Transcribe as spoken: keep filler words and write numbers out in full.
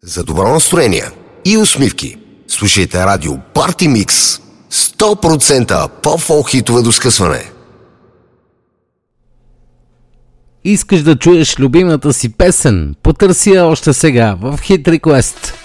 За добро настроение и усмивки слушайте радио Party Mix. сто процента по-фолк хитове до скъсване. Искаш да чуеш любимата си песен? Потърси я още сега в Hit Request.